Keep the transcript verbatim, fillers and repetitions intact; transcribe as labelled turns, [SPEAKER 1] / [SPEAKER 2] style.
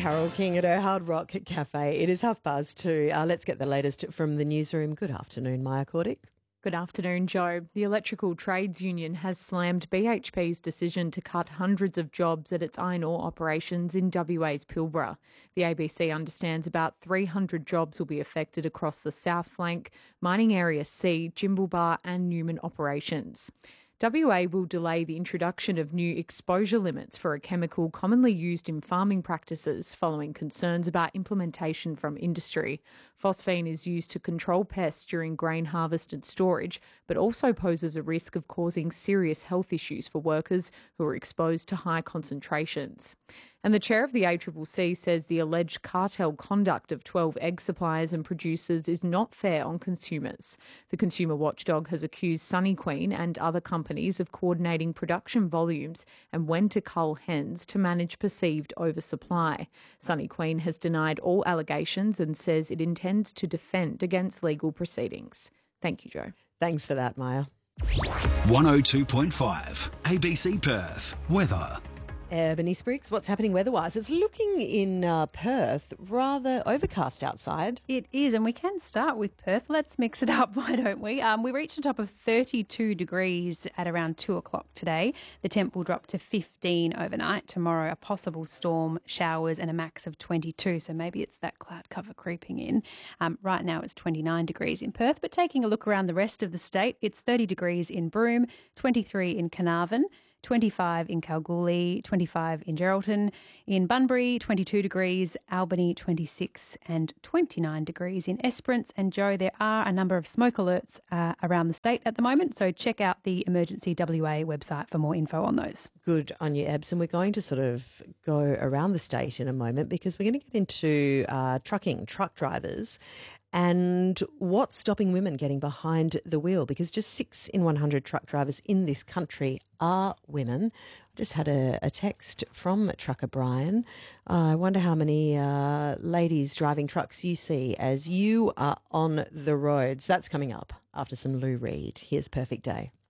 [SPEAKER 1] Carol King at her Hard Rock Cafe. It is half past two. Uh, let's get the latest from the newsroom. Good afternoon, Maya Cordick.
[SPEAKER 2] Good afternoon, Joe. The Electrical Trades Union has slammed B H P's decision to cut hundreds of jobs at its iron ore operations in W A's Pilbara. The A B C understands about three hundred jobs will be affected across the South Flank, Mining Area C, Jimblebar and Newman operations. W A will delay the introduction of new exposure limits for a chemical commonly used in farming practices following concerns about implementation from industry. Phosphine is used to control pests during grain harvest and storage, but also poses a risk of causing serious health issues for workers who are exposed to high concentrations. And the chair of the A C C C says the alleged cartel conduct of twelve egg suppliers and producers is not fair on consumers. The consumer watchdog has accused Sunny Queen and other companies of coordinating production volumes and when to cull hens to manage perceived oversupply. Sunny Queen has denied all allegations and says it intends to defend against legal proceedings. Thank you, Joe.
[SPEAKER 1] Thanks for that, Maya.
[SPEAKER 3] one oh two point five A B C Perth. Weather.
[SPEAKER 1] Ebony Spriggs, what's happening weather-wise? It's looking in uh, Perth rather overcast outside.
[SPEAKER 4] It is, and we can start with Perth. Let's mix it up, why don't we? Um, we reached a top of thirty-two degrees at around two o'clock today. The temp will drop to fifteen overnight. Tomorrow, a possible storm, showers and a max of twenty-two, so maybe it's that cloud cover creeping in. Um, right now it's twenty-nine degrees in Perth, but taking a look around the rest of the state, it's thirty degrees in Broome, twenty-three in Carnarvon, twenty-five in Kalgoorlie, twenty-five in Geraldton, in Bunbury, twenty-two degrees, Albany, twenty-six and twenty-nine degrees in Esperance. And Joe, there are a number of smoke alerts uh, around the state at the moment, so check out the Emergency W A website for more info on those.
[SPEAKER 1] Good on you, Ebs. And we're going to sort of go around the state in a moment because we're going to get into uh, trucking, truck drivers, and what's stopping women getting behind the wheel, because just six in one hundred truck drivers in this country are women. I just had a, a text from trucker Brian. Uh, I wonder how many uh, ladies driving trucks you see as you are on the roads. That's coming up after some Lou Reed. Here's Perfect Day.